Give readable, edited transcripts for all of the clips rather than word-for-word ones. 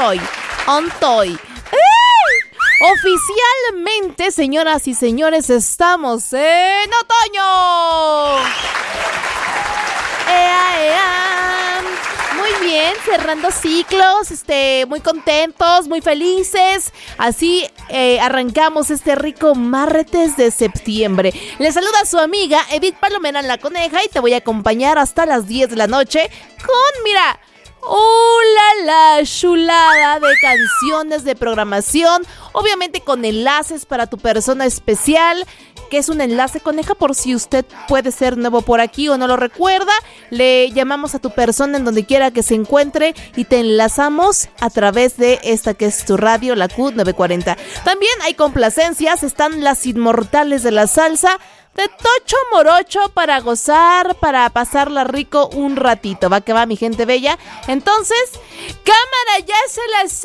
ontoy. Oficialmente, señoras y señores, estamos en otoño. ¡Ea, ea! Muy bien, cerrando ciclos, muy contentos, muy felices. Así arrancamos este rico martes de septiembre. Les saluda su amiga Edith Palomera la Coneja y te voy a acompañar hasta las 10 de la noche con, mira, la chulada de canciones, de programación, obviamente con enlaces para tu persona especial. Que es un enlace, Coneja, por si usted puede ser nuevo por aquí o no lo recuerda. Le llamamos a tu persona en donde quiera que se encuentre y te enlazamos a través de esta que es tu radio, la Q940. También hay complacencias, están las inmortales de la salsa, de Tocho Morocho para gozar, para pasarla rico un ratito. Va que va, mi gente bella. Entonces, cámara, ya se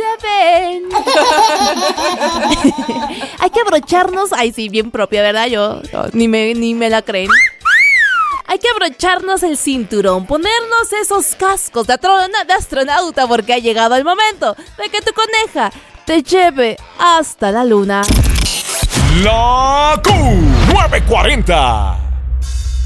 la saben. Hay que abrocharnos. Ay, sí, bien propia, ¿verdad? Yo ni me la creen. Hay que abrocharnos el cinturón, ponernos esos cascos de astronauta, porque ha llegado el momento de que tu coneja te lleve hasta la luna. La Q940.